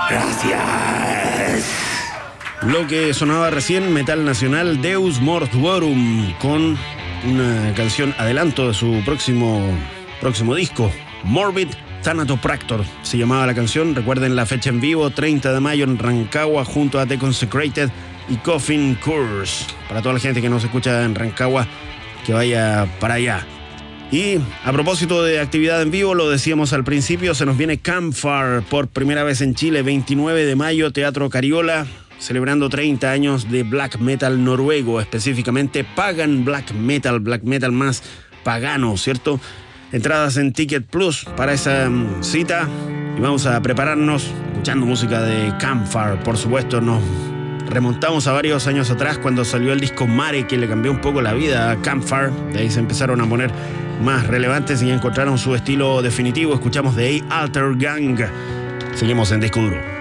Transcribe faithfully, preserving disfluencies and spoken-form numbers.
Gracias. Lo que sonaba recién, metal nacional, Deus Mortuorum, con una canción adelanto de su próximo, próximo disco, Morbid Thanatopractor, se llamaba la canción. Recuerden la fecha en vivo, treinta de mayo en Rancagua, junto a The Consecrated y Coffin Curse. Para toda la gente que no se escucha en Rancagua, que vaya para allá. Y a propósito de actividad en vivo, lo decíamos al principio, se nos viene Campfire por primera vez en Chile, veintinueve de mayo, Teatro Cariola, celebrando treinta años de black metal noruego, específicamente pagan black metal, black metal más pagano, ¿cierto? Entradas en Ticket Plus para esa um, cita, y vamos a prepararnos escuchando música de Campfire. Por supuesto, nos remontamos a varios años atrás cuando salió el disco Mare, que le cambió un poco la vida a Campfire. De ahí se empezaron a poner más relevantes y encontraron su estilo definitivo. Escuchamos de A Alter Gang. Seguimos en Disco Duro.